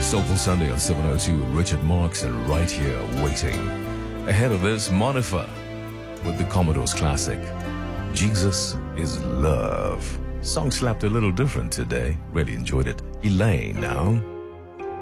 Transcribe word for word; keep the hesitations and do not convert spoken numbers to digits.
Soulful Sunday on seven oh two, Richard Marx, and Right Here Waiting. Ahead of this, Monifer with the Commodores classic, Jesus is Love. Song slapped a little different today. Really enjoyed it. Elaine now.